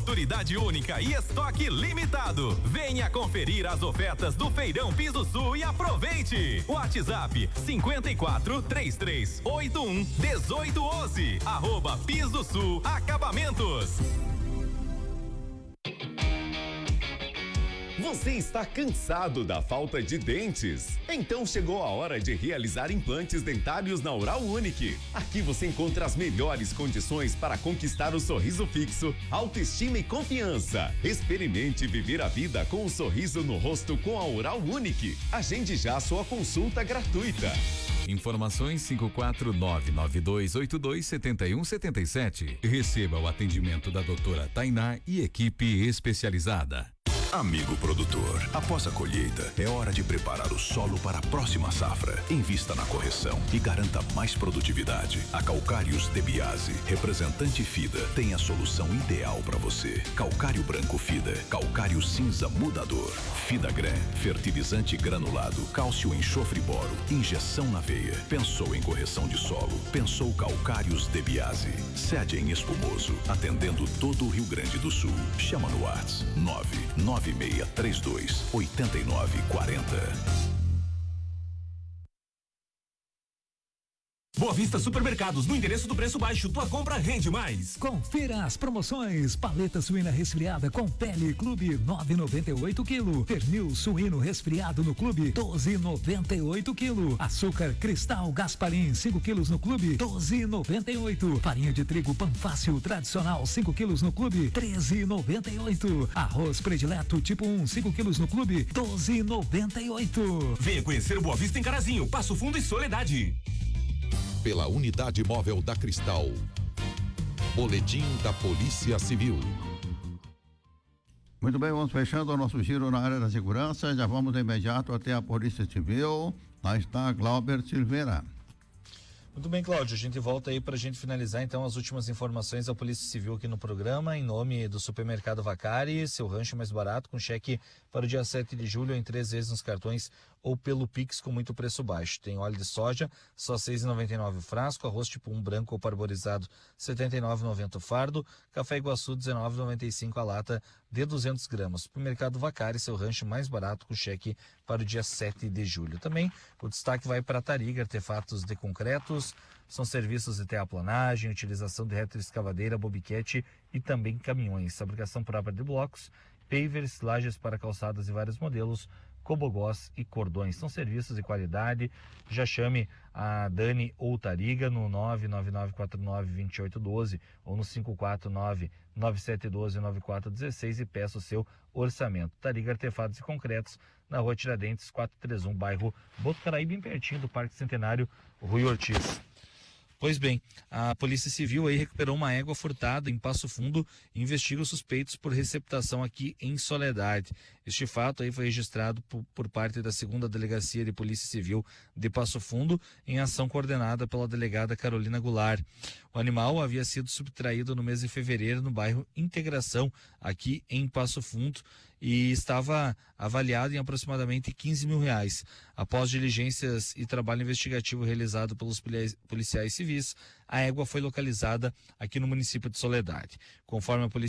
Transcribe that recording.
Oportunidade única e estoque limitado. Venha conferir as ofertas do Feirão Piso Sul e aproveite. WhatsApp 5433811811. @Piso Sul Acabamentos. Você está cansado da falta de dentes? Então chegou a hora de realizar implantes dentários na Oral Unique. Aqui você encontra as melhores condições para conquistar o sorriso fixo, autoestima e confiança. Experimente viver a vida com um sorriso no rosto com a Oral Unique. Agende já sua consulta gratuita. Informações 54992827177. Receba o atendimento da doutora Tainá e equipe especializada. Amigo produtor, após a colheita, é hora de preparar o solo para a próxima safra. Invista na correção e garanta mais produtividade. A Calcários de Biase, representante FIDA, tem a solução ideal para você. Calcário branco FIDA, calcário cinza mudador. FIDAGRAN, fertilizante granulado, cálcio enxofre boro, injeção na veia. Pensou em correção de solo? Pensou Calcários de Biase. Sede em Espumoso, atendendo todo o Rio Grande do Sul. Chama no WhatsApp 996328940. Boa Vista Supermercados, no endereço do preço baixo, tua compra rende mais. Confira as promoções: paleta suína resfriada com pele Clube 9,98 kg, pernil suíno resfriado no Clube 12,98 kg, açúcar cristal Gasparim 5 kg no Clube 12,98, farinha de trigo Panfácil tradicional 5 kg no Clube 13,98, arroz predileto tipo 1 5 kg no Clube 12,98. Venha conhecer o Boa Vista em Carazinho, Passo Fundo e Soledade. Pela Unidade Móvel da Cristal. Boletim da Polícia Civil. Muito bem, vamos fechando o nosso giro na área da segurança. Já vamos de imediato até a Polícia Civil. Lá está Glauber Silveira. Muito bem, Cláudio, a gente volta aí para a gente finalizar então as últimas informações da Polícia Civil aqui no programa, em nome do Supermercado Vacari, seu rancho mais barato, com cheque para o dia 7 de julho em 3 vezes nos cartões ou pelo Pix com muito preço baixo. Tem óleo de soja, só R$ 6,99 o frasco, arroz tipo 1 branco ou parborizado, R$ 79,90 o fardo, café Iguaçu, R$ 19,95 a lata de 200 gramas. Supermercado Vacari, seu rancho mais barato, com cheque para o dia 7 de julho. Também o destaque vai para a Tariga, artefatos de concretos, são serviços de terraplanagem, utilização de retroescavadeira, bobiquete e também caminhões, fabricação própria de blocos, pavers, lajes para calçadas e vários modelos, cobogós e cordões. São serviços de qualidade. Já chame a Dani ou Tariga no 999492812 ou no 549-9712-9416 e peça o seu orçamento. Tariga Artefatos e Concretos, na Rua Tiradentes 431, bairro Botucaraí, bem pertinho do Parque Centenário Rui Ortiz. Pois bem, a Polícia Civil aí recuperou uma égua furtada em Passo Fundo e investiga os suspeitos por receptação aqui em Soledade. Este fato aí foi registrado por parte da 2ª Delegacia de Polícia Civil de Passo Fundo, em ação coordenada pela delegada Carolina Goulart. O animal havia sido subtraído no mês de fevereiro no bairro Integração, aqui em Passo Fundo, e estava avaliado em aproximadamente R$15 mil. Após diligências e trabalho investigativo realizado pelos policiais civis, a égua foi localizada aqui no município de Soledade. Conforme a Polícia